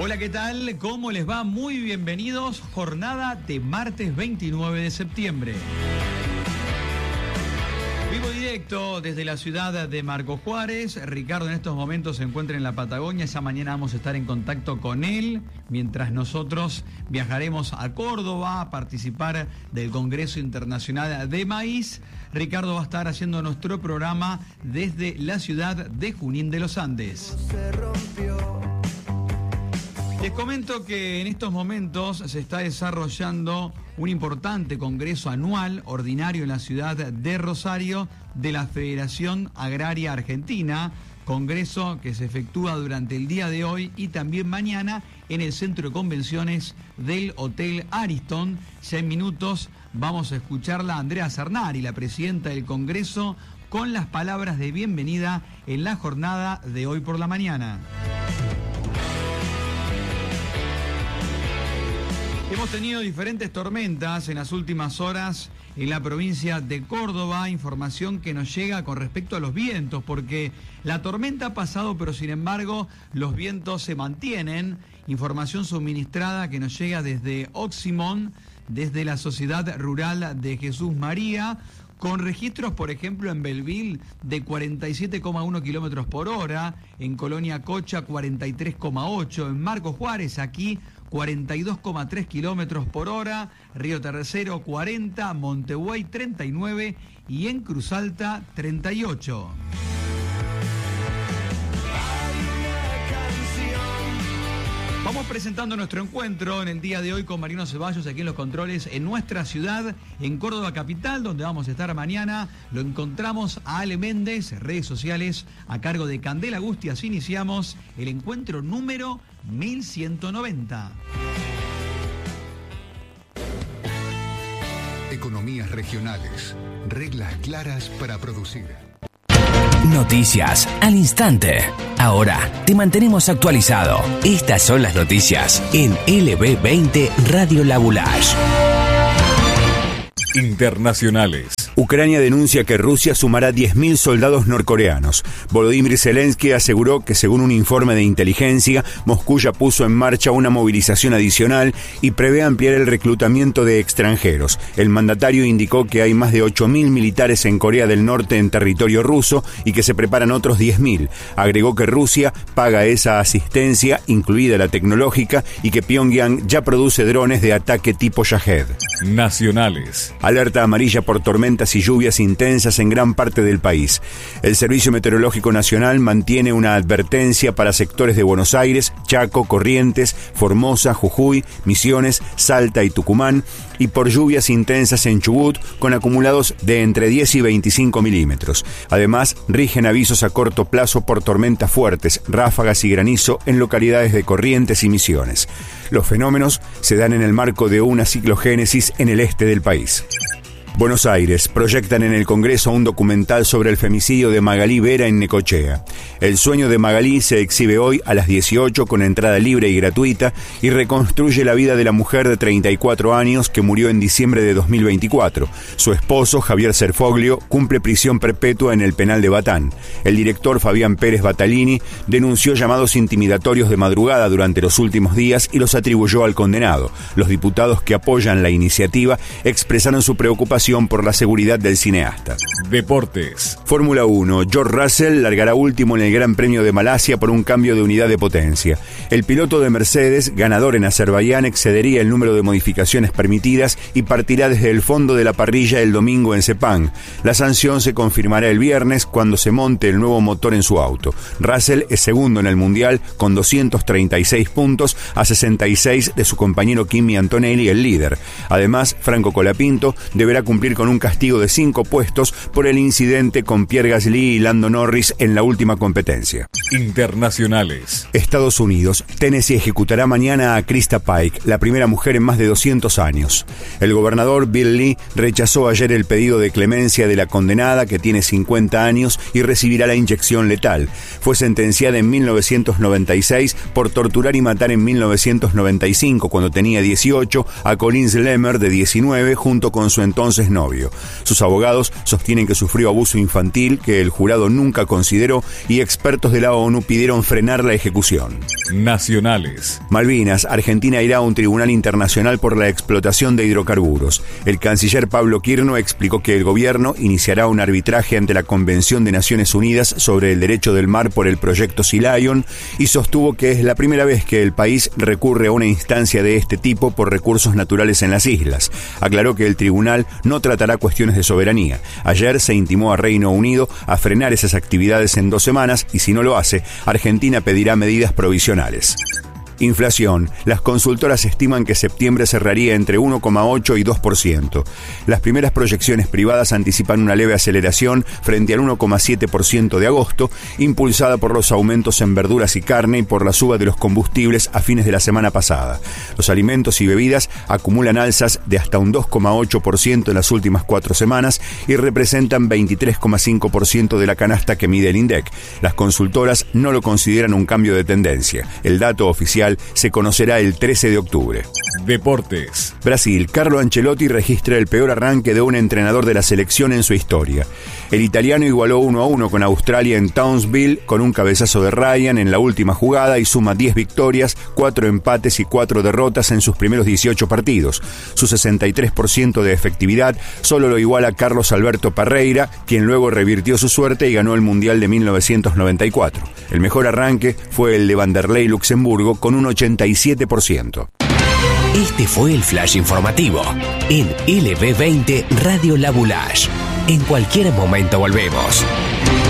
Hola, ¿qué tal? ¿Cómo les va? Muy bienvenidos. Jornada de martes 29 de septiembre. Vivo directo desde la ciudad de Marcos Juárez. Ricardo en estos momentos se encuentra en la Patagonia. Ya mañana vamos a estar en contacto con él, mientras nosotros viajaremos a Córdoba a participar del Congreso Internacional de Maíz. Ricardo va a estar haciendo nuestro programa desde la ciudad de Junín de los Andes. Les comento que en estos momentos se está desarrollando un importante congreso anual ordinario en la ciudad de Rosario de la Federación Agraria Argentina, congreso que se efectúa durante el día de hoy y también mañana en el Centro de Convenciones del Hotel Ariston. Ya en minutos vamos a escucharla a Andrea Cernari, la presidenta del congreso, con las palabras de bienvenida en la jornada de hoy por la mañana. Hemos tenido diferentes tormentas en las últimas horas en la provincia de Córdoba, información que nos llega con respecto a los vientos, porque la tormenta ha pasado, pero sin embargo los vientos se mantienen. Información suministrada que nos llega desde Oximón, desde la Sociedad Rural de Jesús María, con registros, por ejemplo, en Belville de 47,1 kilómetros por hora, en Colonia Cocha 43,8, en Marcos Juárez, aquí 42,3 kilómetros por hora, Río Tercero 40, Montebuey 39 y en Cruz Alta 38. Vamos presentando nuestro encuentro en el día de hoy con Mariano Ceballos aquí en los controles en nuestra ciudad, en Córdoba capital, donde vamos a estar mañana. Lo encontramos a Ale Méndez, redes sociales a cargo de Candela Agusti. Así iniciamos el encuentro número 1190. Economías regionales, reglas claras para producir. Noticias al instante. Ahora te mantenemos actualizado. Estas son las noticias en LB20 Radio Labulash. Internacionales. Ucrania denuncia que Rusia sumará 10.000 soldados norcoreanos. Volodymyr Zelensky aseguró que, según un informe de inteligencia, Moscú ya puso en marcha una movilización adicional y prevé ampliar el reclutamiento de extranjeros. El mandatario indicó que hay más de 8.000 militares en Corea del Norte en territorio ruso y que se preparan otros 10.000. Agregó que Rusia paga esa asistencia, incluida la tecnológica, y que Pyongyang ya produce drones de ataque tipo Shahed. Nacionales. Alerta amarilla por tormentas y lluvias intensas en gran parte del país. El Servicio Meteorológico Nacional mantiene una advertencia para sectores de Buenos Aires, Chaco, Corrientes, Formosa, Jujuy, Misiones, Salta y Tucumán, y por lluvias intensas en Chubut, con acumulados de entre 10 y 25 milímetros. Además, rigen avisos a corto plazo por tormentas fuertes, ráfagas y granizo en localidades de Corrientes y Misiones. Los fenómenos se dan en el marco de una ciclogénesis en el este del país. Buenos Aires. Proyectan en el Congreso un documental sobre el femicidio de Magalí Vera en Necochea. El sueño de Magalí se exhibe hoy a las 18 con entrada libre y gratuita y reconstruye la vida de la mujer de 34 años que murió en diciembre de 2024. Su esposo, Javier Serfoglio, cumple prisión perpetua en el penal de Batán. El director Fabián Pérez Batalini denunció llamados intimidatorios de madrugada durante los últimos días y los atribuyó al condenado. Los diputados que apoyan la iniciativa expresaron su preocupación por la seguridad del cineasta. Deportes. Fórmula 1. George Russell largará último en el Gran Premio de Malasia por un cambio de unidad de potencia. El piloto de Mercedes, ganador en Azerbaiyán, excedería el número de modificaciones permitidas y partirá desde el fondo de la parrilla el domingo en Sepang. La sanción se confirmará el viernes cuando se monte el nuevo motor en su auto. Russell es segundo en el Mundial con 236 puntos a 66 de su compañero Kimi Antonelli, el líder. Además, Franco Colapinto deberá cumplir con un castigo de 5 puestos por el incidente con Pierre Gasly y Lando Norris en la última competencia. Internacionales. Estados Unidos. Tennessee ejecutará mañana a Krista Pike, la primera mujer en más de 200 años. El gobernador Bill Lee rechazó ayer el pedido de clemencia de la condenada, que tiene 50 años y recibirá la inyección letal. Fue sentenciada en 1996 por torturar y matar en 1995, cuando tenía 18, a Collins Lemmer, de 19, junto con su entonces novio. Sus abogados sostienen que sufrió abuso infantil, que el jurado nunca consideró, y expertos de la ONU pidieron frenar la ejecución. Nacionales. Malvinas, Argentina irá a un tribunal internacional por la explotación de hidrocarburos. El canciller Pablo Quirno explicó que el gobierno iniciará un arbitraje ante la Convención de Naciones Unidas sobre el Derecho del Mar por el proyecto Sea Lion y sostuvo que es la primera vez que el país recurre a una instancia de este tipo por recursos naturales en las islas. Aclaró que el tribunal no tratará cuestiones de soberanía. Ayer se intimó a Reino Unido a frenar esas actividades en 2 semanas y si no lo hace, Argentina pedirá medidas provisionales. Inflación. Las consultoras estiman que septiembre cerraría entre 1,8 y 2%. Las primeras proyecciones privadas anticipan una leve aceleración frente al 1,7% de agosto, impulsada por los aumentos en verduras y carne y por la suba de los combustibles a fines de la semana pasada. Los alimentos y bebidas acumulan alzas de hasta un 2,8% en las últimas 4 semanas y representan 23,5% de la canasta que mide el INDEC. Las consultoras no lo consideran un cambio de tendencia. El dato oficial se conocerá el 13 de octubre. Deportes. Brasil. Carlo Ancelotti registra el peor arranque de un entrenador de la selección en su historia. El italiano igualó 1-1 con Australia en Townsville con un cabezazo de Ryan en la última jugada y suma 10 victorias, 4 empates y 4 derrotas en sus primeros 18 partidos. Su 63% de efectividad solo lo iguala Carlos Alberto Parreira, quien luego revirtió su suerte y ganó el Mundial de 1994. El mejor arranque fue el de Vanderlei Luxemburgo con un 87%. Este fue el Flash Informativo en LB20 Radio La Boulage. En cualquier momento volvemos.